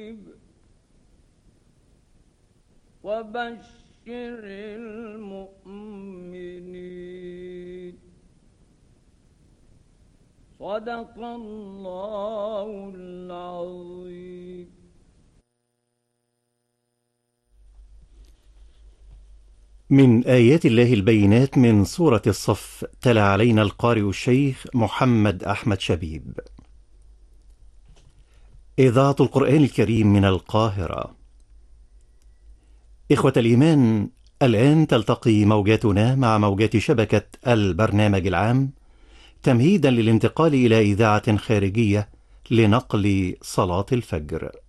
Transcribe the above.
وبشر المؤمنين. صدق الله العظيم. من آيات الله البينات من سورة الصف، تلا علينا القارئ الشيخ محمد أحمد شبيب. إذاعة القرآن الكريم من القاهرة. إخوة الإيمان، الآن تلتقي موجاتنا مع موجات شبكة البرنامج العام تمهيدا للانتقال إلى إذاعة خارجية لنقل صلاة الفجر.